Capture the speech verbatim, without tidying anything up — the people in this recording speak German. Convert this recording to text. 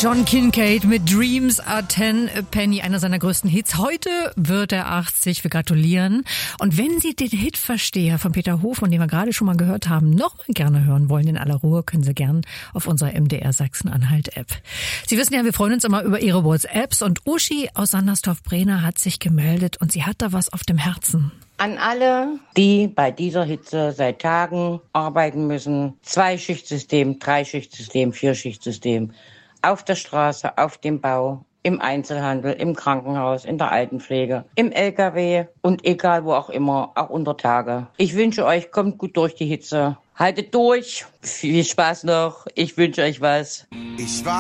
John Kincaid mit Dreams Are Ten a Penny, einer seiner größten Hits. Heute wird er achtzig, wir gratulieren. Und wenn Sie den Hitversteher von Peter Hofmann, den wir gerade schon mal gehört haben, noch mal gerne hören wollen in aller Ruhe, können Sie gern auf unserer M D R Sachsen-Anhalt-App. Sie wissen ja, wir freuen uns immer über Ihre WhatsApps und Uschi aus Sandersdorf-Brehna hat sich gemeldet und sie hat da was auf dem Herzen. An alle, die bei dieser Hitze seit Tagen arbeiten müssen, Zwei-Schicht-System, Drei-Schicht-System, Vier-Schicht-System, auf der Straße, auf dem Bau, im Einzelhandel, im Krankenhaus, in der Altenpflege, im L K W und egal wo auch immer, auch unter Tage. Ich wünsche euch, kommt gut durch die Hitze. Haltet durch. Viel Spaß noch. Ich wünsche euch was. Ich war